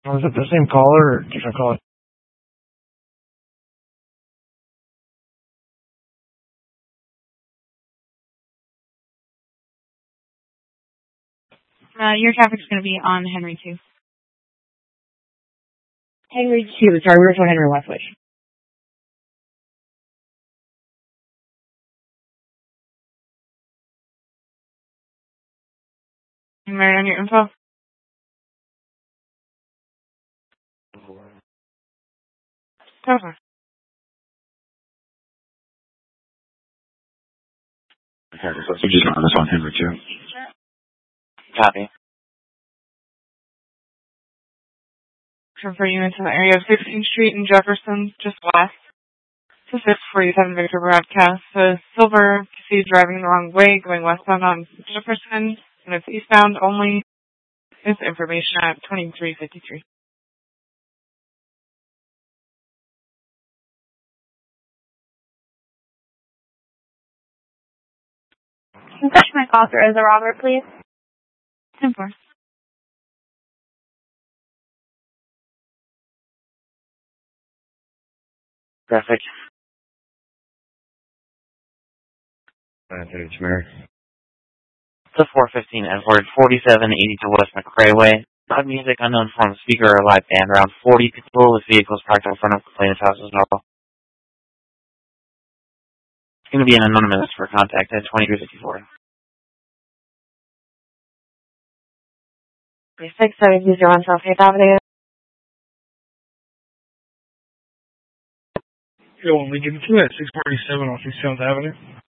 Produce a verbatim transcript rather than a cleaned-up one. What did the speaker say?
Was it the same caller or different caller? Uh, your traffic's going to be on Henry two. Henry two. Sorry, we were talking Henry Westwich. You ready on your info? Over. Okay, so you just on this on Henry two. Copy. Transfer units in the area of sixteenth Street and Jefferson, just west. To six forty-seven Victor broadcast. So Silver, see driving the wrong way, going westbound on Jefferson, and it's eastbound only. This information at twenty-three fifty-three. Can you touch my call through as a Robert, please? ten four. Traffic. It's Mary. It's a four fifteen Edward, forty-seven eighty-two West McRae Way. Loud music, unknown form of speaker or live band. Around forty people with vehicles parked in front of complainant's house as normal. It's going to be an anonymous for contact at twenty-three fifty-four. six seven two zero on South Fifth Avenue. Yo, Lincoln two at six forty-seven on East Seventh Avenue.